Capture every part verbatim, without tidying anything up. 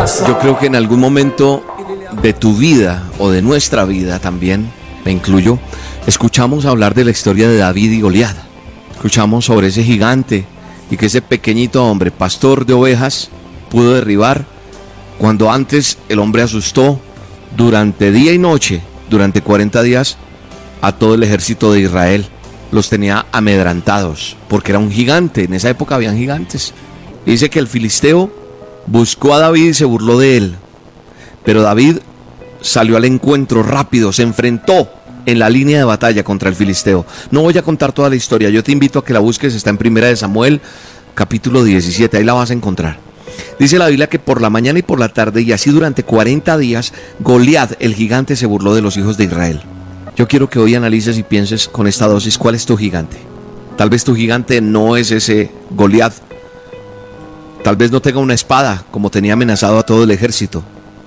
Yo creo que en algún momento de tu vida o de nuestra vida también, me incluyo, escuchamos hablar de la historia de David y Goliat. Escuchamos sobre ese gigante y que ese pequeñito hombre, pastor de ovejas, pudo derribar cuando antes el hombre asustó durante día y noche, durante cuarenta días, a todo el ejército de Israel. Los tenía amedrantados porque era un gigante. En esa época habían gigantes. Y dice que el filisteo buscó a David y se burló de él, pero David salió al encuentro rápido, se enfrentó en la línea de batalla contra el filisteo. No voy a contar toda la historia, yo te invito a que la busques, está en Primera de Samuel, capítulo diecisiete, ahí la vas a encontrar. Dice la Biblia que por la mañana y por la tarde, y así durante cuarenta días, Goliat, el gigante, se burló de los hijos de Israel. Yo quiero que hoy analices y pienses con esta dosis, ¿cuál es tu gigante? Tal vez tu gigante no es ese Goliat. Tal vez no tenga una espada, como tenía amenazado a todo el ejército.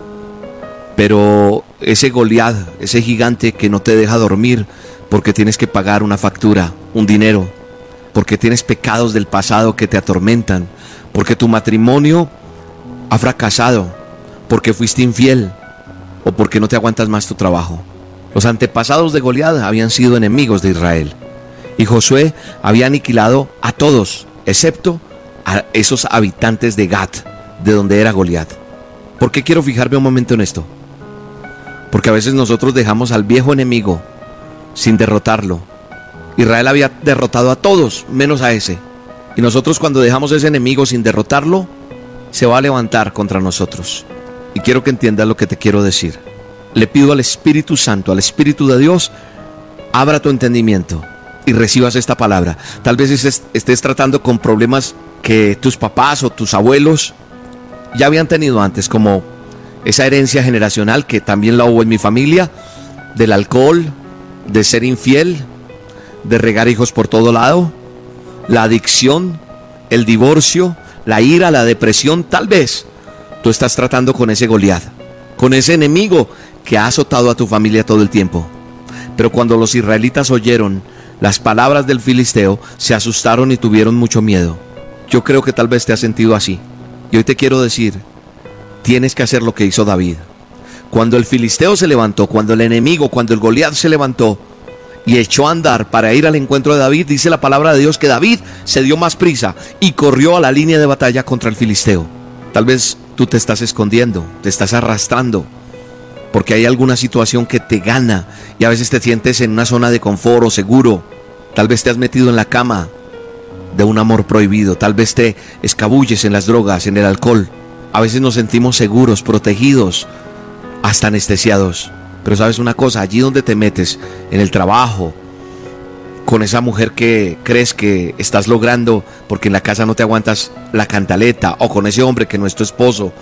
Pero ese Goliat, ese gigante que no te deja dormir porque tienes que pagar una factura, un dinero, porque tienes pecados del pasado que te atormentan, porque tu matrimonio ha fracasado, porque fuiste infiel o porque no te aguantas más tu trabajo. Los antepasados de Goliat habían sido enemigos de Israel y Josué había aniquilado a todos, excepto a esos habitantes de Gat, de donde era Goliat. ¿Por qué quiero fijarme un momento en esto? Porque a veces nosotros dejamos al viejo enemigo sin derrotarlo. Israel había derrotado a todos, menos a ese. Y nosotros, cuando dejamos a ese enemigo sin derrotarlo, se va a levantar contra nosotros. Y quiero que entiendas lo que te quiero decir. Le pido al Espíritu Santo, al Espíritu de Dios, abra tu entendimiento y recibas esta palabra. Tal vez estés, estés tratando con problemas que tus papás o tus abuelos ya habían tenido antes, como esa herencia generacional que también la hubo en mi familia, del alcohol, de ser infiel, de regar hijos por todo lado, la adicción, el divorcio, la ira, la depresión. Tal vez tú estás tratando con ese Goliat, con ese enemigo que ha azotado a tu familia todo el tiempo. Pero cuando los israelitas oyeron las palabras del filisteo, se asustaron y tuvieron mucho miedo. Yo creo que tal vez te has sentido así. Y hoy te quiero decir, tienes que hacer lo que hizo David. Cuando el filisteo se levantó, cuando el enemigo, cuando el Goliat se levantó y echó a andar para ir al encuentro de David, dice la palabra de Dios que David se dio más prisa y corrió a la línea de batalla contra el filisteo. Tal vez tú te estás escondiendo, te estás arrastrando, porque hay alguna situación que te gana y a veces te sientes en una zona de confort o seguro. Tal vez te has metido en la cama de un amor prohibido, tal vez te escabulles en las drogas, en el alcohol. A veces nos sentimos seguros, protegidos, hasta anestesiados. Pero sabes una cosa, allí donde te metes, en el trabajo, con esa mujer que crees que estás logrando porque en la casa no te aguantas la cantaleta, o con ese hombre que no es tu esposo,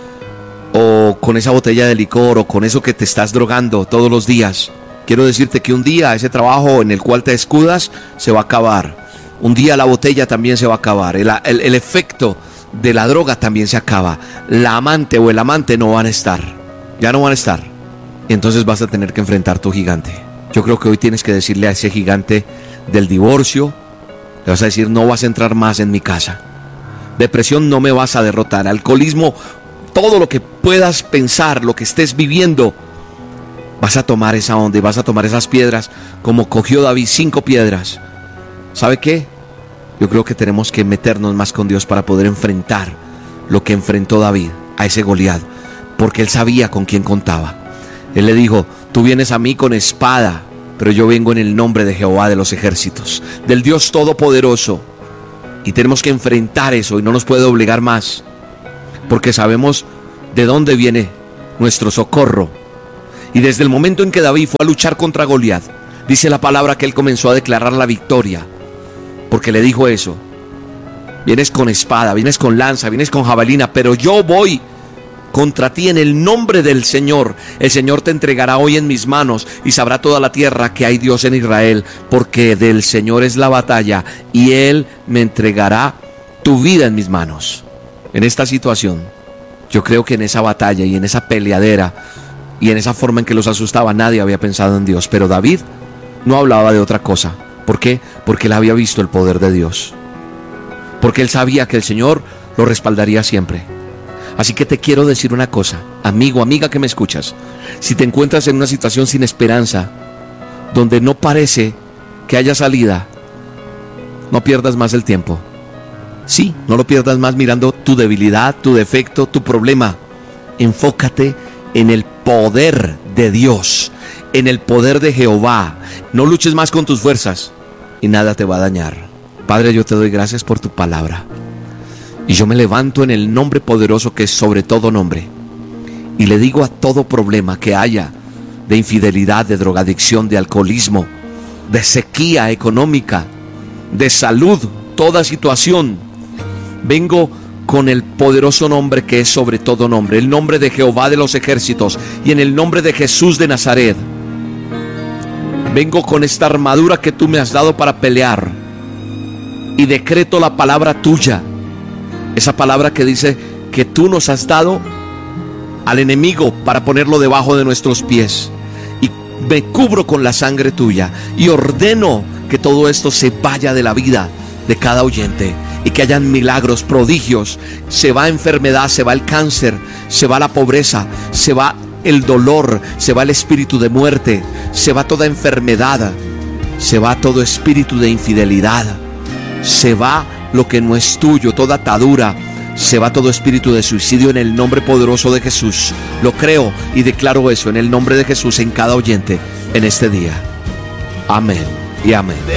o con esa botella de licor, o con eso que te estás drogando todos los días, quiero decirte que un día ese trabajo en el cual te escudas se va a acabar. Un día la botella también se va a acabar, el, el, el efecto de la droga también se acaba. La amante o el amante no van a estar, ya no van a estar. Y entonces vas a tener que enfrentar tu gigante. Yo creo que hoy tienes que decirle a ese gigante del divorcio, le vas a decir: no vas a entrar más en mi casa. Depresión, no me vas a derrotar. Alcoholismo, todo lo que puedas pensar, lo que estés viviendo, vas a tomar esa onda y vas a tomar esas piedras como cogió David, cinco piedras. ¿Sabe qué? Yo creo que tenemos que meternos más con Dios para poder enfrentar lo que enfrentó David a ese Goliat, porque él sabía con quién contaba. Él le dijo: tú vienes a mí con espada, pero yo vengo en el nombre de Jehová de los ejércitos, del Dios Todopoderoso. Y tenemos que enfrentar eso y no nos puede obligar más, porque sabemos de dónde viene nuestro socorro. Y desde el momento en que David fue a luchar contra Goliat, dice la palabra que él comenzó a declarar la victoria, porque le dijo eso: vienes con espada, vienes con lanza, vienes con jabalina, pero yo voy contra ti en el nombre del Señor. El Señor te entregará hoy en mis manos y sabrá toda la tierra que hay Dios en Israel, porque del Señor es la batalla y Él me entregará tu vida en mis manos. En esta situación, yo creo que en esa batalla y en esa peleadera y en esa forma en que los asustaba, nadie había pensado en Dios, pero David no hablaba de otra cosa. ¿Por qué? Porque él había visto el poder de Dios, porque él sabía que el Señor lo respaldaría siempre. Así que te quiero decir una cosa, amigo, amiga que me escuchas. Si te encuentras en una situación sin esperanza, donde no parece que haya salida, no pierdas más el tiempo. Sí, no lo pierdas más mirando tu debilidad, tu defecto, tu problema. Enfócate en el poder de Dios, en el poder de Jehová. No luches más con tus fuerzas y nada te va a dañar. Padre, yo te doy gracias por tu palabra. Y yo me levanto en el nombre poderoso que es sobre todo nombre. Y le digo a todo problema que haya de infidelidad, de drogadicción, de alcoholismo, de sequía económica, de salud, toda situación, vengo con el poderoso nombre que es sobre todo nombre, el nombre de Jehová de los ejércitos, y en el nombre de Jesús de Nazaret. Vengo con esta armadura que tú me has dado para pelear, y decreto la palabra tuya, esa palabra que dice que tú nos has dado al enemigo para ponerlo debajo de nuestros pies. Y me cubro con la sangre tuya y ordeno que todo esto se vaya de la vida de cada oyente, y que hayan milagros, prodigios. Se va enfermedad, se va el cáncer, se va la pobreza, se va el dolor, se va el espíritu de muerte, se va toda enfermedad, se va todo espíritu de infidelidad, se va lo que no es tuyo, toda atadura, se va todo espíritu de suicidio en el nombre poderoso de Jesús. Lo creo y declaro eso en el nombre de Jesús en cada oyente en este día. Amén y amén.